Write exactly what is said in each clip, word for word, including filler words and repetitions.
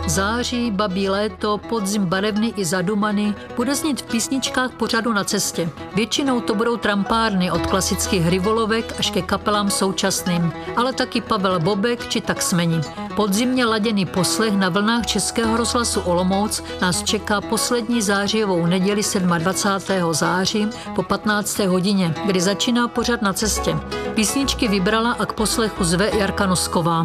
Září, babí léto, podzim barevný i zadumaný bude znít v písničkách pořadu Na cestě. Většinou to budou trampárny od klasických hryvolovek až ke kapelám současným, ale taky Pavel Bobek či Taxmeni. Podzimně laděný poslech na vlnách Českého rozhlasu Olomouc nás čeká poslední zářijovou neděli dvacátého sedmého září po patnácté hodině, kdy začíná pořad Na cestě. Písničky vybrala a k poslechu zve Jarka Nosková.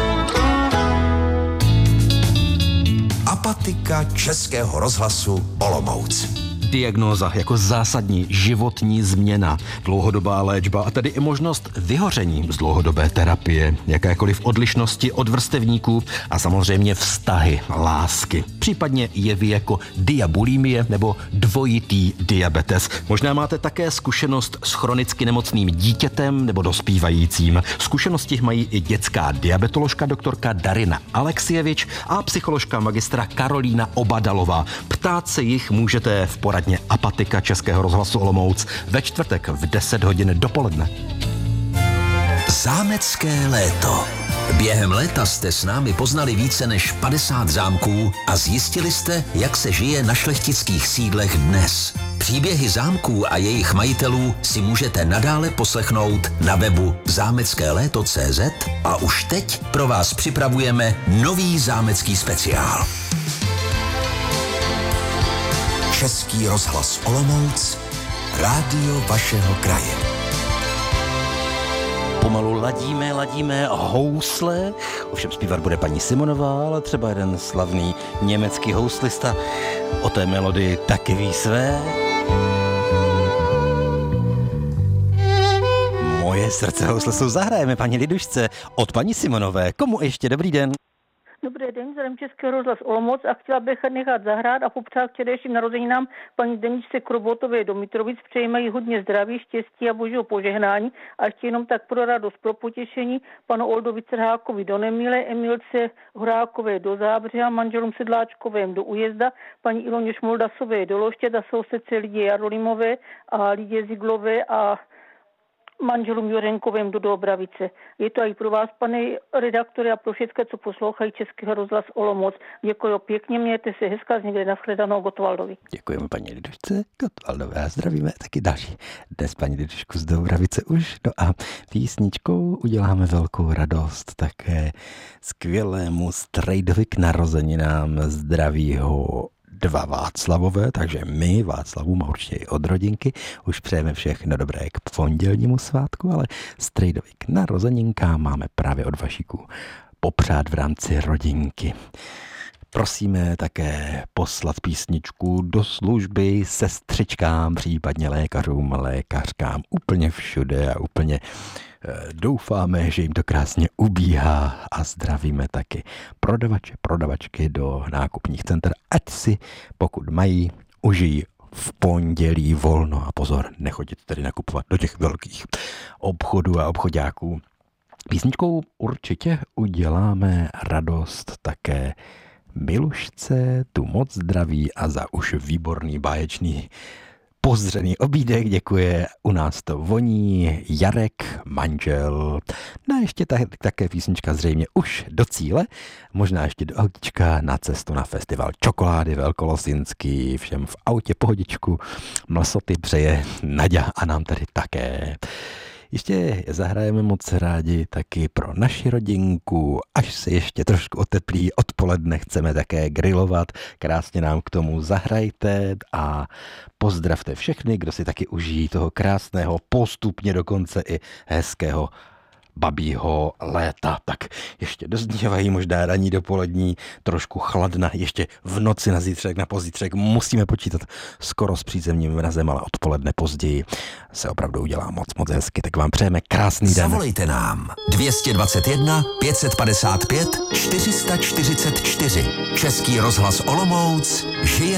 Apatika Českého rozhlasu Olomouc. Diagnóza jako zásadní životní změna, dlouhodobá léčba a tedy i možnost vyhoření z dlouhodobé terapie, jakékoliv odlišnosti od vrstevníků a samozřejmě vztahy, lásky. Případně jevy jako diabulimie nebo dvojitý diabetes. Možná máte také zkušenost s chronicky nemocným dítětem nebo dospívajícím. Zkušenosti mají i dětská diabetoložka doktorka Darina Alexievič a psycholožka magistra Karolína Obadalová. Ptát se jich můžete v poradě Apatika Českého rozhlasu Olomouc ve čtvrtek v deset hodin dopoledne. Zámecké léto. Během léta jste s námi poznali více než padesát zámků a zjistili jste, jak se žije na šlechtických sídlech dnes. Příběhy zámků a jejich majitelů si můžete nadále poslechnout na webu zámecké léto tečka cé zet a už teď pro vás připravujeme nový zámecký speciál. Český rozhlas Olomouc, rádio vašeho kraje. Pomalu ladíme, ladíme housle, ovšem zpívat bude paní Simonová, ale třeba jeden slavný německý houslista o té melodii taky ví své. Moje srdce housle jsou zahrajeme paní Lidušce od paní Simonové. Komu ještě dobrý den? Dobrý den, zdravím Český rozhlas Olomouc a chtěla bych nechat zahrát a popřát včerejším narozeninám paní Deničce Krobotové do Mitrovic. Přeji hodně zdraví, štěstí a božího požehnání a ještě jenom tak pro radost, pro potěšení panu Oldovi Cerhákovi do Nemíle, Emilce Horákové do Zábřeha, manželům Sedláčkovým do Ujezda, paní Iloně Šmoldasové do Loštěd a sousedce Lidě Jarolimové a Lidě Ziglové a manželům Jurenkovým do Dobravice. Je to i pro vás, pane redaktore, a pro všechny, co poslouchají Českého rozhlas Olomouc. Děkuji pěkně, mějte se hezká, z někde nashledanou Gotwaldovi. Děkujeme paní Lidušce Gotwaldové a zdravíme taky další. Dnes paní Lidušku z Dobravice už. No a písničkou uděláme velkou radost také skvělému strejdovi k narozeninám. Zdraví ho dva Václavové, takže my Václavům a určitě i od rodinky už přejeme všechno dobré k pondělnímu svátku, ale strejdovi k narozeninkám máme právě od Vašíků popřát v rámci rodinky. Prosíme také poslat písničku do služby sestřičkám, případně lékařům, lékařkám, úplně všude a úplně doufáme, že jim to krásně ubíhá a zdravíme taky prodavače, prodavačky do nákupních center, ať si, pokud mají, užijí v pondělí volno a pozor, nechodit tedy nakupovat do těch velkých obchodů a obchodáků. Písničkou určitě uděláme radost také Milušce, tu moc zdraví a za už výborný báječný pozdřený obídek děkuje, u nás to voní Jarek, manžel. No a ještě tak, také písnička zřejmě už do cíle, možná ještě do autička na cestu na festival čokolády velkolosinský, všem v autě pohodičku, mlsoty přeje Naďa a nám tady také. Ještě zahrajeme moc rádi taky pro naši rodinku, až se ještě trošku oteplí odpoledne, chceme také grilovat, krásně nám k tomu zahrajte a pozdravte všechny, kdo si taky užijí toho krásného, postupně dokonce i hezkého babího léta. Tak ještě doznívají možná ranní dopolední, trošku chladna, ještě v noci na zítřek, na pozítřek musíme počítat skoro s přízemním mrazem, ale odpoledne později se opravdu udělá moc, moc hezky. Tak vám přejeme krásný den. Zavolejte nám dvě stě dvacet jedna pět set padesát pět čtyři sta čtyřicet čtyři. Český rozhlas Olomouc žije